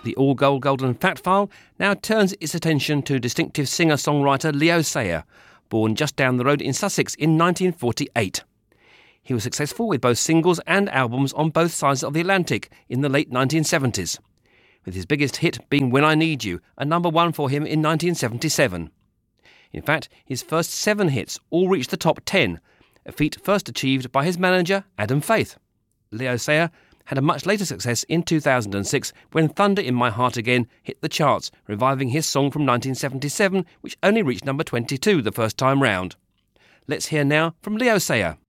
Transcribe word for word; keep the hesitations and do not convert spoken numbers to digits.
The All Gold Golden Fact File now turns its attention to distinctive singer-songwriter Leo Sayer, born just down the road in Sussex in nineteen forty-eight. He was successful with both singles and albums on both sides of the Atlantic in the late nineteen seventies, with his biggest hit being When I Need You, a number one for him in nineteen seventy-seven. In fact, his first seven hits all reached the top ten, a feat first achieved by his manager Adam Faith. Leo Sayer had a much later success in two thousand six when Thunder in My Heart Again hit the charts, reviving his song from nineteen seventy-seven, which only reached number twenty-two the first time round. Let's hear now from Leo Sayer.